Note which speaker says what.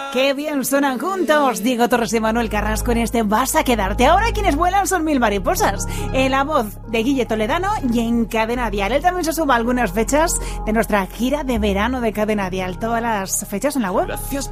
Speaker 1: Qué bien suenan juntos Diego Torres y Manuel Carrasco en este Vas a quedarte. Ahora quienes vuelan son Mil Mariposas, en la voz de Guille Toledano y en Cadena Dial. Él también se suma a algunas fechas de nuestra gira de verano de Cadena Dial. Todas las fechas en la web.
Speaker 2: Gracias.